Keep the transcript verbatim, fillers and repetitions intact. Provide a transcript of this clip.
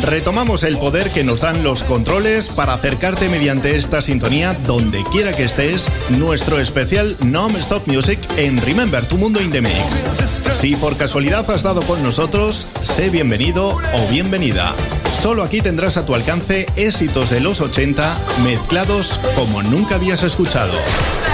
Retomamos el poder que nos dan los controles para acercarte mediante esta sintonía donde quiera que estés, nuestro especial Non-Stop Music en Remember Tu Mundo in the Mix. Si por casualidad has dado con nosotros, sé bienvenido o bienvenida. Solo aquí tendrás a tu alcance éxitos de los ochenta mezclados como nunca habías escuchado.